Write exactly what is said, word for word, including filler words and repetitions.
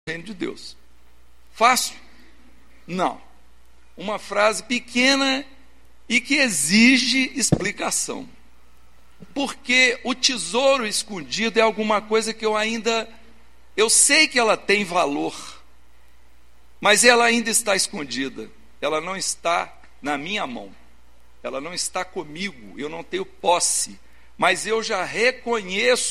reino de Deus. Fácil? Não. Uma frase pequena e que exige explicação. Porque o tesouro escondido é alguma coisa que eu ainda, eu sei que ela tem valor, mas ela ainda está escondida. Ela não está na minha mão. Ela não está comigo, eu não tenho posse, mas eu já reconheço